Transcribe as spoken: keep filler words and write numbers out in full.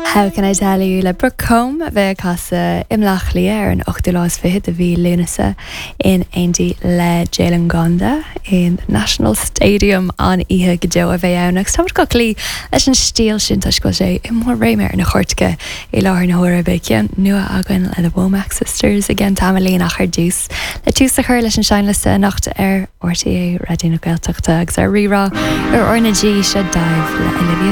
How can I tell you le Brookcombe bheith casa imlach léir an ochtú lás fihe a bhí Lunasa in Andy le Jalen Gonda in the National Stadium an ihe go a bheith annach. Tá go lí leis an stíl sin tá go sé i mór réimir na chortca i láthir na hora be cean nua agan le the Womack Sisters again Tamalí nach ar dús le tús a chur leis an seinlasa nachta ar R T A radioúna Gaeltachta agus ar rirá ar orna G se daimh le Olivia